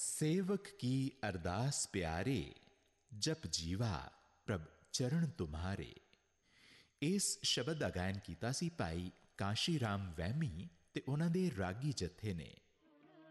सेवक की अरदास प्यारे, जप जीवा प्रभ चरण तुम्हारे। इस शब्द का गायन किया सी भाई काशी राम वहमी ते उन्हां दे रागी जत्थे ने।